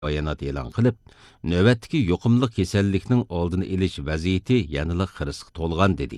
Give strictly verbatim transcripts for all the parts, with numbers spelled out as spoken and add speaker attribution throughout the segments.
Speaker 1: bayonot e'lon qilib, navbatdagi yuqumli kasallikning oldini olish vaziyati yanada xirisga to'lgan dedi.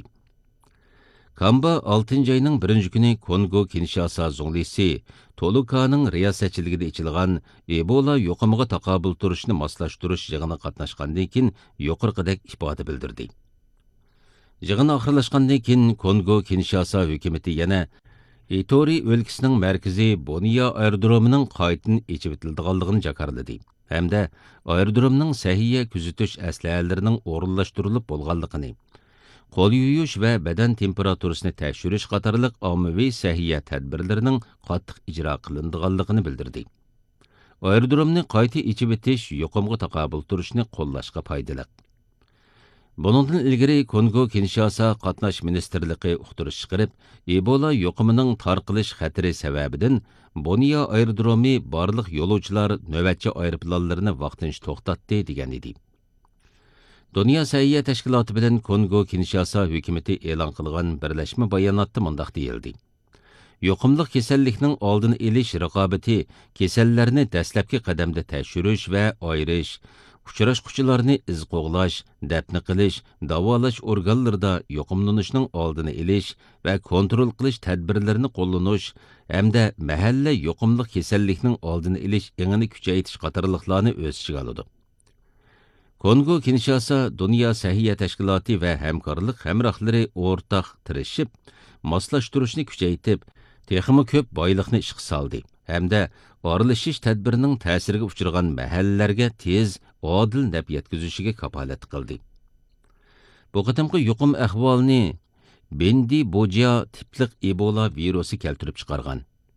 Speaker 1: Kamba oltinchi ayning birinchi kuni Kongo Kinshasa zunglisi Tolukaning riyosatchiligida ichilgan Ebola yuqumiga taqobil turishni moslashtirish yig'inida qatnashgandan keyin yuqorqidek ifoda bildirdi. Yig'in oxirlashgandan keyin Kongo Kinshasa hukumati yana Itori o'lkasining markazi Boniya aerodromining qaytadan ochib etilganligini jakarladi. Hamda aerodromning sahiya kuzatish aslihalarining o'rinlashtirilib bo'lganligini, qo'l yuyish va badan temperaturasini tekshirish qatorliq ommaviy sahiya tadbirlarining qattiq ijro qilinganligini bildirdi. Aerodromni qayta ochib etish yuqumga taqobil turishni qo'llashga foydali. Buningdan ilgari Kongo Kinshasa qatnash ministrligi uqtirish chiqarib, Ebola yuqumining tarqalish xatiri sababidan Boniya aerodromi barliq yo'lovchilar navbatchi aeroplanlarini vaqtincha to'xtatdi degan edi. Dünya Sahiya Təşkilatı bilan Kongo Kinshasa hukumati e'lon qilgan birlashma bayonotda mundaq deyildi. Yuqumli kasallikning oldini olish raqobati kasallarni dastlabki qadamda tekshirish va ayirish, uchrashquchilarni iz qo'g'lash, dafn qilish, davolash organlarida yuqumlanishning oldini olish va kontrol qilish tadbirlarini qo'llanish hamda mahalla yuqumli kasallikning oldini olish engini kuchaytirish qatorliqlarni o'z ichiga oladi. Kongo Kinshasa Dünya Sahiya Təşkilatı və həmkarlıq həmrahları ortaq tirishib, moslashtirishni kuchaytib, texmi ko'p boyliqni ishqa soldi. Hamda oralashish tadbirining ta'siriga uchragan mahallalarga tez, odil naf yetkazishiga kafolat qildi. Bu qatimqi yuqum ahvolini Bendi Boja tipliq Ebola virusi keltirib chiqargan.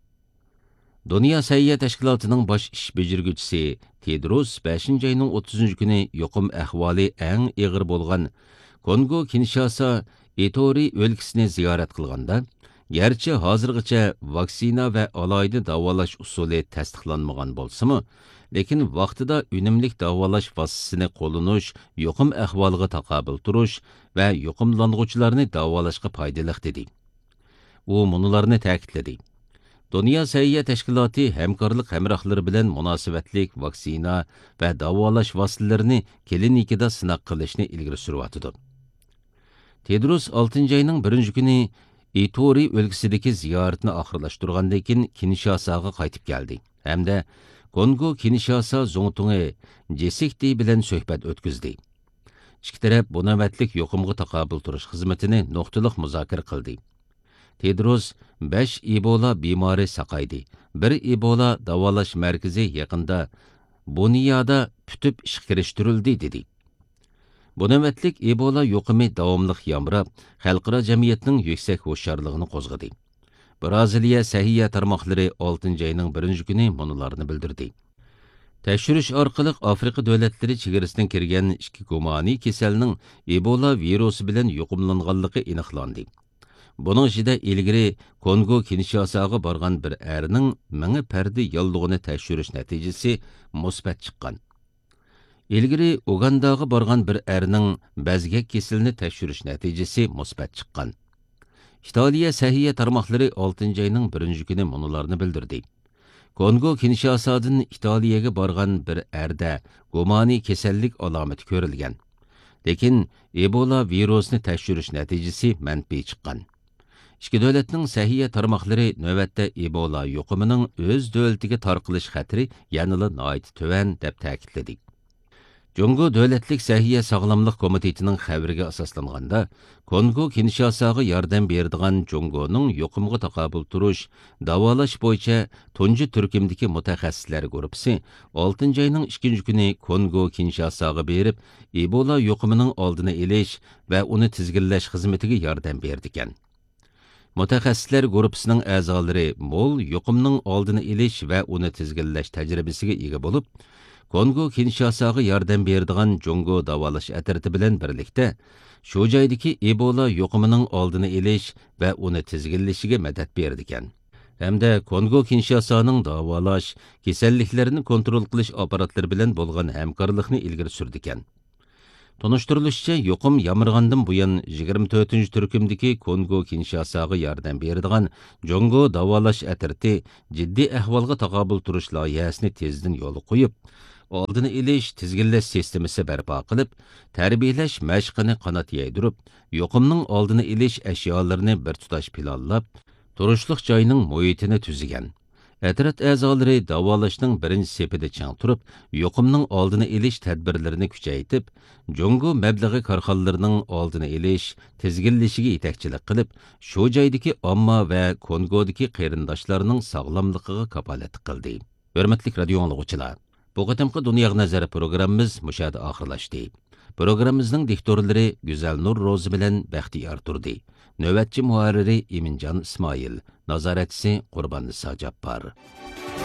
Speaker 1: Dünya Sahiya Təşkilatı'nın baş iş becirgüchisi Tedros beshinchi ayning o'ttizinchi kuni yuqum ahvoli eng ig'ir bo'lgan Kongo Kinshasa Itori o'lkasini ziyorat qilganda, garchi hozirgacha vaksina va alohida davolash usuli tasdiqlanmagan bo'lsa-mu, lekin vaqtida unumli davolash vositasini qo'llanish yuqum ahvoliga taqobil turish va yuqumlanuvchilarni davolashga foydali dedi. U munolarni ta'kidladi. Dünya Sahiya Təşkilatı həmkarlıq həmrahları bilan münasibətlik vaksina və davolash vositalarini klinikada sınaq qilishni ilgari suryapti. Tedros oltinchi ayning birinchi kuni Itori o'lkasidagi ziyoratini oxirlashtirgandan keyin Kinshasaga qaytib keldi. Hamda Kongo Kinshasa Zongtungi Jesikti bilan suhbat o'tkazdi. Ikki taraf bu navbatlik yuqumga taqobil turish xizmatini nuqtaliq muzokara qildi. Tedros besh Ebola bemori saqaydi. Bir Ebola davolash markazi yaqinda Boniyada putib ish kirishtirildi dedi. Bu navbatlik Ebola yuqumi davomliq yamrab, xalqaro jamiyatning yuksak hushyorligini qo'zg'adi. Braziliya sahiya tarmoqlari oltinchi ayning birinchi kuni bularni bildirdi. Tekshirish orqali Afrika davlatlari chegarasidan kirgan ikki gumoniy kasalning Ebola virusi bilan yuqumlanganligi aniqlandi. Bunun ichida ilgari Kongo Kinshasaga borgan bir erning mingi pardi yollig'ini tekshirish natijasi musbat chiqqan. Ilgari Ugandaga borgan bir erning bazgak kasalini tekshirish natijasi musbat chiqqan. Italiya sahiya tarmoqlari oltinchi ayning birinchi kuni bularni bildirdi. Kongo Kinshasadan Italiyaga borgan bir erda gumoniy kasallik alomati ko'rilgan. Lekin Ebola virusini tekshirish natijasi manfiy chiqqan. İki davlatning sahiya tarmoqlari navbatda Ebola yuqumining o'z davlatiga tarqalish xatiri yanada nihoyat tuvan deb ta'kidladi. Jungo davlatlik sahiya sog'lomlik komitetining xabariga asoslanganda, Kongo Kinshasaga yordam beradigan Jungoning yuqumga taqobil turish, davolash bo'yicha tunji turkumdagi mutaxassislar guruhi oltinchi ayning ikkinchi kuni Kongo Kinshasaga berib, Ebola yuqumining oldini olish va uni tizginlash xizmatiga yordam berdi ekan. Mutaxassislar guruhining a'zolari mo'l yuqumning oldini olish va uni tizginlash tajribasiga ega bo'lib, Kongo Kinshasaga yordam beradigan Jungo davolash atriti bilan birlikda shu joydagi Ebola yuqumining oldini olish va uni tizginlashiga madad berdi ekan. Hamda Kongo Kinshasaning davolash, kasalliklarni kontrol qilish apparatlari bilan bo'lgan hamkorlikni ilgari surdi ekan. Tonuşturilishicha, yuqum yamirgandan buyon yigirma to'rtinchi turkumdagi Kongo Kinshasaga yordam beradigan Jungo davolash atriti jiddiy ahvolga taqobil turish loyihasini tezdan yo'l qo'yib, oldini ilish tizginlash sistemasi barpo qilib, tarbiyalash mashqini qanot yaydirib, yuqumning oldini ilish ashyolarini bir tutash planlab, turishliq joyning muhitini tuzigan. Әтрәт әзалары davolashning birinchi sepida chang turib, yuqumning oldini ilish tadbirlarini kuchaytirib, Jungo mablag'i korxonalarining oldini ilish, tizginlashiga yetakchilik qilib, shu joydagi omma va Kongodagi qarindoshlarning sog'lomligiga kafolat qildi. Hurmatli radio anglovchilar, bu qatimqi Dunyo nazari programmamiz mushada oxirlashdi. Programmamizning diktorlari Güzel Nur Rozi bilan Baxtiyor turdi. Növbətçi muharriri İmincan İsmail, nazaretçisi Qurban Nisa Jabbar.